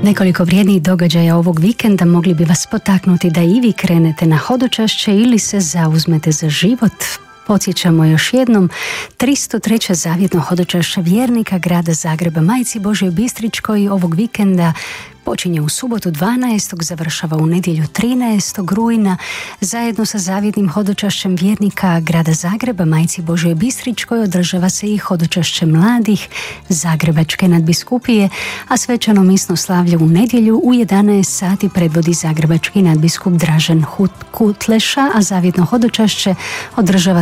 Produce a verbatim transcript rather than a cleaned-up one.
Nekoliko vrijednih događaja ovog vikenda mogli bi vas potaknuti da i vi krenete na hodočašće ili se zauzmete za život. Podsjećamo još jednom, tristo treće zavjetno hodočašće vjernika grada Zagreba Majci Božjoj Bistričkoj ovog vikenda počinje u subotu dvanaestog završava u nedjelju trinaestog rujna. Zajedno sa zavjetnim hodočašćem vjernika grada Zagreba Majci Božjoj Bistričkoj održava se i hodočašće mladih Zagrebačke nadbiskupije, a svečano misno slavlje u nedjelju u jedanaest sati predvodi zagrebački nadbiskup Dražen Kutleša, a zavjetno hodočašće održava